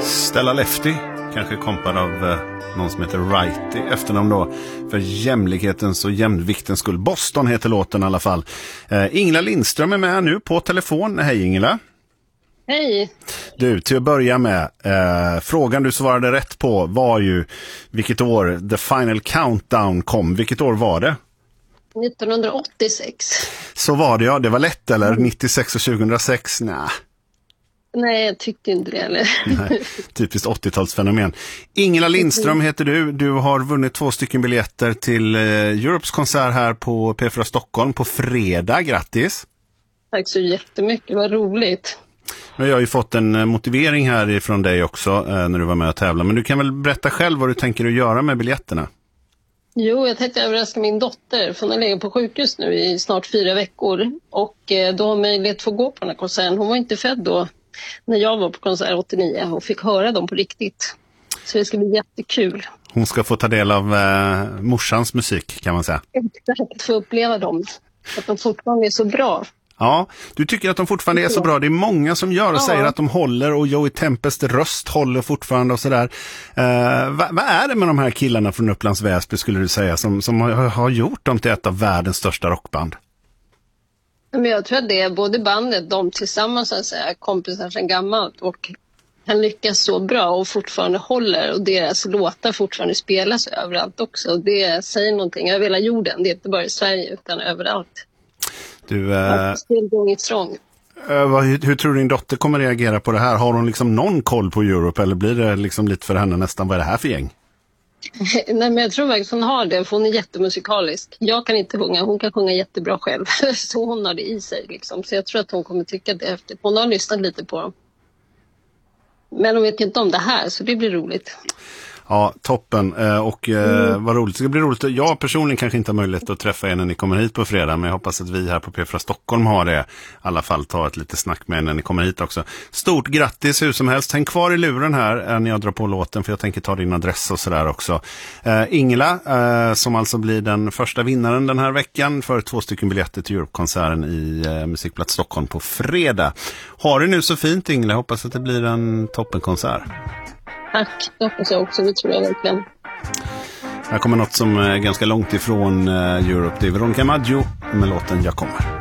Stella Lefty, kanske kompad av någon som heter Righty efternamn då, för jämlikhetens och jämviktens skull. Boston heter låten i alla fall. Ingela Lindström är med nu på telefon. Hej Ingela. Hej. Du, till att börja med, frågan du svarade rätt på var ju vilket år The Final Countdown kom. Vilket år var det? 1986. Så var det, ja. Det var lätt, eller? 96 och 2006? Nej, jag tyckte inte det heller. Nej, typiskt 80-talsfenomen. Ingela Lindström heter du. Du har vunnit 2 stycken biljetter till Europes konsert här på P4 Stockholm på fredag. Grattis! Tack så jättemycket, vad roligt. Jag har ju fått en motivering här ifrån dig också när du var med och tävla. Men du kan väl berätta själv vad du tänker att göra med biljetterna? Jo, jag tänkte överraska min dotter, för hon har legat på sjukhus nu i snart 4 veckor. Och då har möjlighet att få gå på den här konserten. Hon var inte född då när jag var på konsert 89 och fick höra dem på riktigt. Så det ska bli jättekul. Hon ska få ta del av morsans musik, kan man säga. Att få uppleva dem, att de fortfarande är så bra. Ja, du tycker att de fortfarande är så bra. Det är många som gör och säger att de håller, och Joey Tempest röst håller fortfarande och sådär. Vad är det med de här killarna från Upplands Väsby, skulle du säga, som har gjort dem till ett av världens största rockband? Men jag tror att det är både bandet, de tillsammans, så att säga, kompisar sedan gammalt, och han lyckas så bra och fortfarande håller, och deras låtar fortfarande spelas överallt också. Och det säger någonting över hela jorden, det är inte bara i Sverige utan överallt. Hur tror du din dotter kommer reagera på det här? Har hon liksom någon koll på Europe, eller blir det liksom lite för henne nästan, vad är det här för gäng? Nej, men jag tror verkligen hon har det, för hon är jättemusikalisk. Jag kan inte sjunga, hon kan sjunga jättebra själv. Så hon har det i sig liksom. Så jag tror att hon kommer tycka det är häftigt. Hon har lyssnat lite på dem. Men hon vet inte om det här, så det blir roligt. Ja, toppen. Vad roligt. Det ska bli roligt. Jag personligen kanske inte har möjlighet att träffa er när ni kommer hit på fredag, men jag hoppas att vi här på P4 Stockholm har det. I alla fall ta ett lite snack med er när ni kommer hit också. Stort grattis hur som helst. Häng kvar i luren här när jag drar på låten, för jag tänker ta din adress och sådär också. Ingela, som alltså blir den första vinnaren den här veckan för 2 stycken biljetter till Europe-konserten i Musikplats Stockholm på fredag. Har det nu så fint, Ingela. Hoppas att det blir en toppenkonsert. Tack, det hoppas jag också, det tror jag verkligen. Här kommer något som är ganska långt ifrån Europe. Det är Veronica Maggio med låten Jag kommer.